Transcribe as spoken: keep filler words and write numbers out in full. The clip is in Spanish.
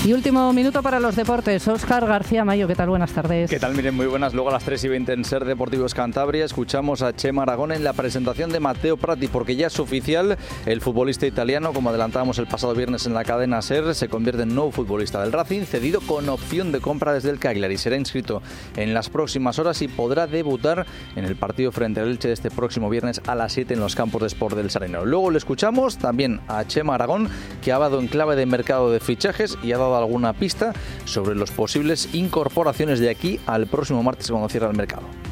Y último minuto para los deportes. Óscar García Mayo, ¿qué tal? Buenas tardes. ¿Qué tal? Miren, muy buenas. Luego a las tres y veinte en Ser Deportivos Cantabria escuchamos a Chema Aragón en la presentación de Matteo Prati, porque ya es oficial, el futbolista italiano, como adelantábamos el pasado viernes en la cadena Ser, se convierte en nuevo futbolista del Racing, cedido con opción de compra desde el Cagliari. Será inscrito en las próximas horas y podrá debutar en el partido frente al Elche de este próximo viernes a las siete en los campos de Sport del Salenero. Luego le escuchamos también a Chema Aragón, que ha dado en clave de mercado de fichajes y ha dado alguna pista sobre los posibles incorporaciones de aquí al próximo martes cuando cierra el mercado.